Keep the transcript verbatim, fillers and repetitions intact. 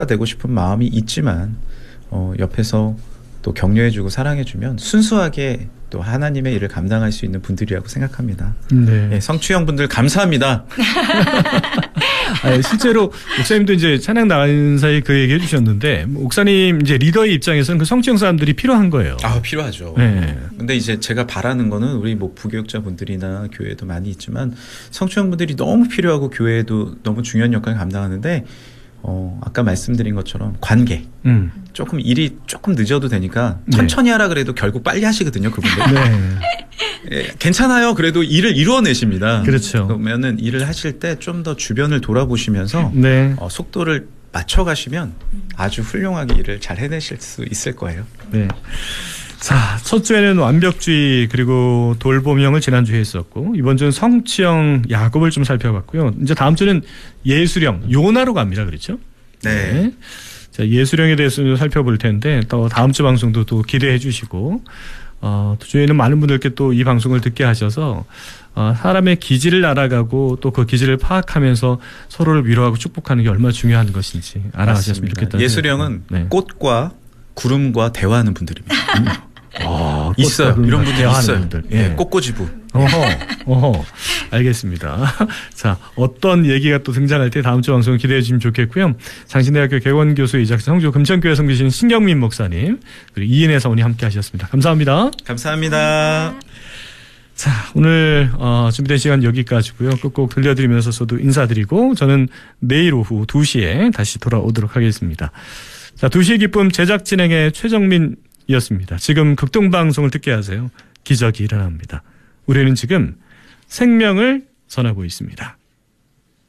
되고 싶은 마음이 있지만 어, 옆에서 또 격려해주고 사랑해주면 순수하게 또 하나님의 일을 감당할 수 있는 분들이라고 생각합니다. 네. 네, 성추형 분들 감사합니다. 아니, 실제로 목사님도 이제 찬양 나가는 사이 그 얘기 해주셨는데 목사님 이제 리더의 입장에서는 그 성추형 사람들이 필요한 거예요. 아, 필요하죠. 네. 근데 이제 제가 바라는 거는 우리 뭐 부교육자 분들이나 교회도 많이 있지만 성추형 분들이 너무 필요하고 교회에도 너무 중요한 역할을 감당하는데 어, 아까 말씀드린 것처럼 관계. 음. 조금 일이 조금 늦어도 되니까 천천히 네. 하라 그래도 결국 빨리 하시거든요, 그분들. 네. 예, 괜찮아요. 그래도 일을 이루어내십니다. 그렇죠. 그러면은 일을 하실 때 좀 더 주변을 돌아보시면서 네. 어, 속도를 맞춰가시면 아주 훌륭하게 일을 잘 해내실 수 있을 거예요. 네. 자, 첫 주에는 완벽주의 그리고 돌봄형을 지난주에 했었고 이번 주는 성취형 야곱을 좀 살펴봤고요. 이제 다음 주는 예술형 요나로 갑니다. 그렇죠? 네. 네. 자, 예술형에 대해서 살펴볼 텐데 또 다음 주 방송도 또 기대해 주시고 어, 주에는 많은 분들께 또 이 방송을 듣게 하셔서 어, 사람의 기질을 알아가고 또 그 기질을 파악하면서 서로를 위로하고 축복하는 게 얼마나 중요한 것인지 알아가셨으면 좋겠다. 예술형은 네. 꽃과 구름과 대화하는 분들입니다. 아, 있어요. 이런 분들 있어요. 분들. 예. 네, 꽃꽂이부. 어허, 어허. 알겠습니다. 자, 어떤 얘기가 또 등장할 때 다음 주 방송 기대해 주시면 좋겠고요. 장신대학교 개원교수이자 성주 금천교회 섬기시는 신경민 목사님 그리고 이인혜 사원이 함께 하셨습니다. 감사합니다. 감사합니다. 자, 오늘 어, 준비된 시간 여기까지고요. 끝곡 들려드리면서 저도 인사드리고 저는 내일 오후 두 시에 다시 돌아오도록 하겠습니다. 자, 두 시의 기쁨 제작 진행의 최정민 이었습니다. 지금 극동방송을 듣게 하세요. 기적이 일어납니다. 우리는 지금 생명을 전하고 있습니다.